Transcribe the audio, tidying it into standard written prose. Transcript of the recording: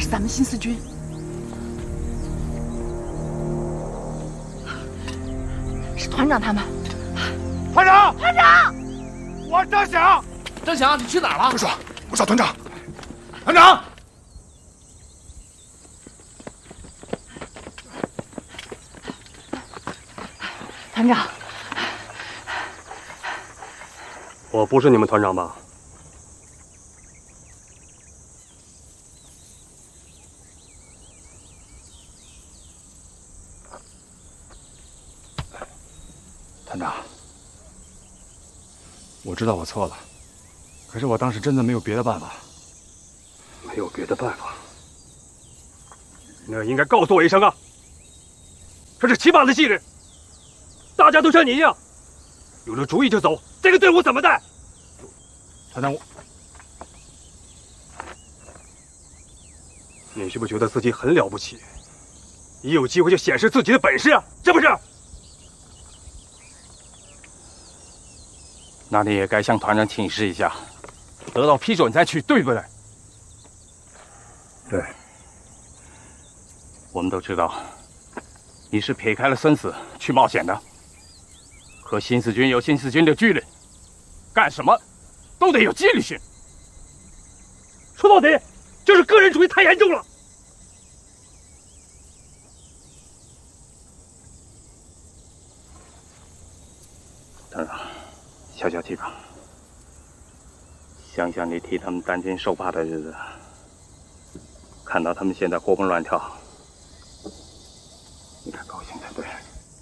是咱们新四军。是团长他们。 团长， 团长， 我是张响。 张响，你去哪儿了？ 我找团长。团长， 团长， 我不是你们团长吧？ 团长，我知道我错了，可是我当时真的没有别的办法。 没有别的办法，那应该告诉我一声啊！这是起码的纪律，大家都像你一样，有了主意就走，这个队伍怎么带？ 团长， 你是不是觉得自己很了不起？一有机会就显示自己的本事啊，是不是？ 那你也该向团长请示一下，得到批准再去，对不对？ 对。 我们都知道，你是撇开了生死去冒险的。可新四军有新四军的纪律，干什么都得有纪律性。 说到底，就是个人主义太严重了。 团长，消消气吧。想想你替他们担惊受怕的日子，看到他们现在活蹦乱跳，